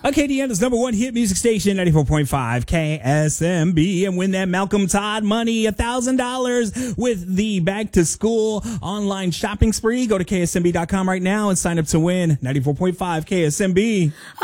KDN's number one hit music station, 94.5 KSMB, and win that Malcolm Todd money, $1,000 with the back to school online shopping spree. Go to ksmb.com right now and sign up to win 94.5 KSMB.